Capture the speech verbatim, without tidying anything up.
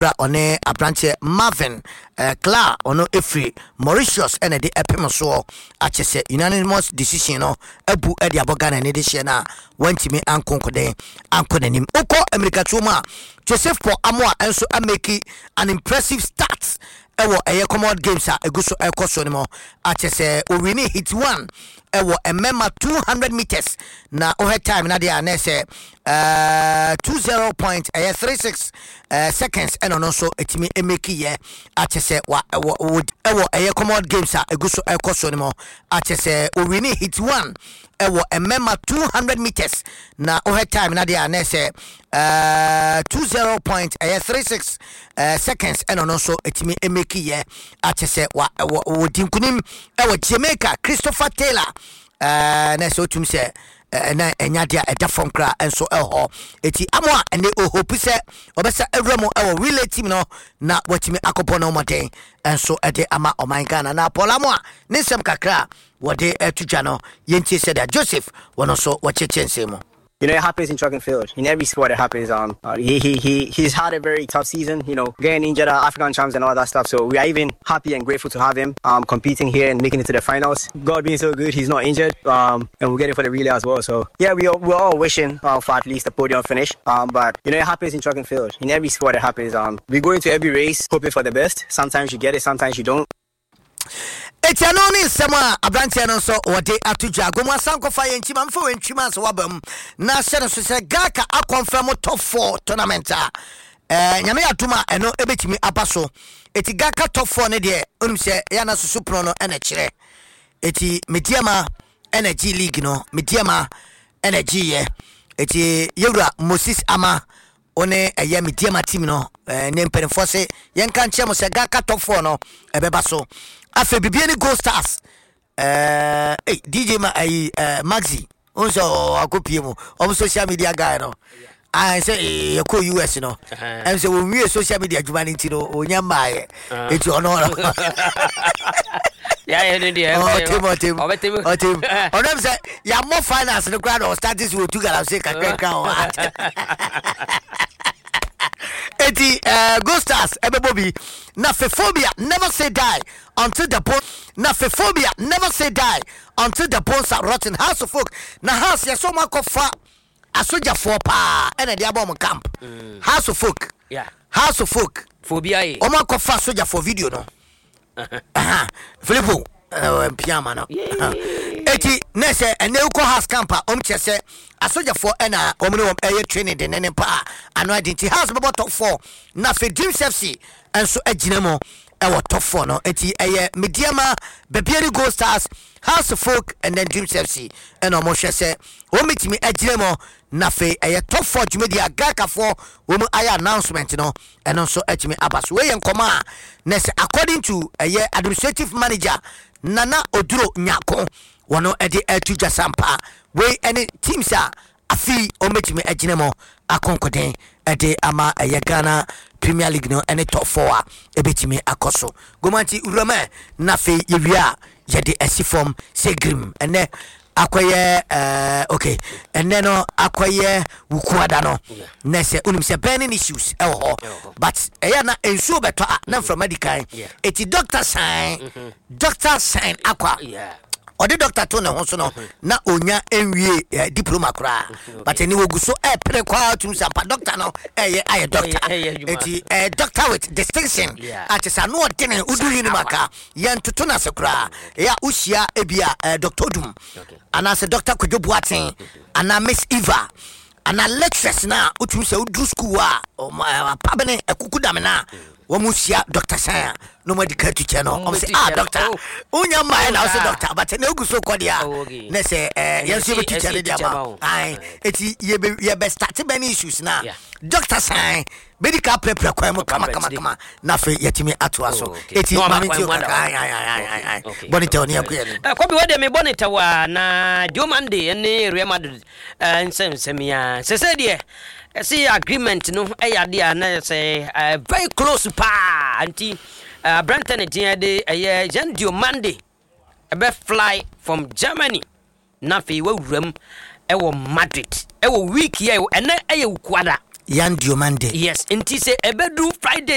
one abranche Marvin uh, Clark ono efri Mauritius ene de epem so achese unanimous decision no abu e de abogana ne de hye na wantimi ankonkode ankonanim ukọ America tuma Joseph Paul Amoa enso ameki an impressive start ewo eye common games a eguso ekoso nimo achese o wini hit one ewo emema two hundred meters na o time na dia na se uh twenty point thirty-six uh, seconds and no so etimi emeki ye achese wa ewo ewo eye common games a eguso ekoso nimo achese o wini hit one ewo emema two hundred meters na o time na dia na se uh twenty point thirty-six uh, seconds and no so etimi emeki ye achese wa ewo dinkunim ewo Jamaica Christopher Taylor uh na so tum se na enya dia eda from kra enso eho eti amoa ene ohopi se obesa ewremo ewo relay team no na watimi akopo na omoden enso ede ama omangana na polamoa nisem kakra wode etudwa no yentie said that Joseph wono so wachechense mo. You know, it happens in track and field. In every sport, it happens. Um, uh, he he he he's had a very tough season. You know, getting injured, uh, African champs and all that stuff. So we are even happy and grateful to have him um competing here and making it to the finals. God being so good, he's not injured. Um, and we're getting for the relay as well. So yeah, we are, we're all wishing uh, for at least a podium finish. Um, but you know, it happens in track and field. In every sport, it happens. Um, we go into every race hoping for the best. Sometimes you get it, sometimes you don't. Etiano ni sema abranche no so wode atudwa gomu asanko fa yenchima mfo wenchima so wabam na se no so se gaka akonfirm top four tournament a eh nyame atuma eno ebetimi abaso eti gaka top four ne de onum se ya na susu pro no ene kire eti mediama energy league no mediama energy ye eti yewura Moses Ama one eye mediama team no eh ne mpenfo se yenka nchemo se gaka top four no ebeba so afe bibiani Gold Stars eh hey, D J ma ai uh, Maxi onso akopie mu on social media guy no I say you call U S no and say we social media jumani ntino onya maaye eti ono yeah yeah yeah oh team team oh team oh team onam say ya more finance no crowd or start this we together say kakra kakra eti uh, Gold Stars ebebobi na fephobia never say die until the bone na fephobia never say die until the bones are rotten. House of folk na house ya so makofa asoja for pa ena dia bomb camp mm. House of folk yeah House of folk phobia e o makofa soja for video no aha Filippo uh, piama no eti nese ene uko house camper om chese asoja for ena omne om eye training de nene pa ano identity house bebo top four na fe Dreams F C enso aginamo ewo top four no eti eye mediama bebiari Gold Stars House of Folk and then Dreams F C and omo hwese o mitimi aginamo na fe eye top four media gaka for omo aya announcement no eno so atimi abaso we yenkoma nese according to eye administrative manager Nana Oduro Nyako wono ede atuja sampa we any teams a afi o metimi aginamo akonkoden ede ama eye Ghana Premier League no any top four ebetimi akoso gomanti urama na fe yewia yede asifom segrim ene akoye uh, okay ene no akoye wukuada no nese unim se burning issues e ho but eya na ensuo beto na from medical eti doctor sign mm-hmm. Doctor sign akwa yeah odi doctor to ne ho so no na onya enwie eh, diploma kra okay. But eni woguso e pre kwa tum sampa doctor no eye aye doctor eti eh, doctor with distinction yeah. Atisa no odene uduri ni maka yentoto na sekra ya usia ebia eh, Doctor Dum okay. Ana se Doctor Kojobu aten okay. Ana Miss Eva ana lectures na utum se udu school a pabene ekukudam na wamusia Doctor Saya no medical teacher no o say ah doctor unya mai na o say doctor but na ugu so kodia na say eh yenso be teacher dey am ai eti ye be ye be start many issues na Doctor Saya medical prepare kwa mu kama kama kama na fe yetimi atwa so eti mami ti ai ai ai ai bonita oni akwa eh ko bi wode me bonita wa na Diomande ne Real Madrid eh nsem semia sese de see agreement no eya dia na say uh, very close pa anti uh, Branton dia de eh Jan Diomande e be fly from Germany na fe wa wuram e wo Madrid e wo week ye ene e ye kwada Jan Diomande yes anti say e be do Friday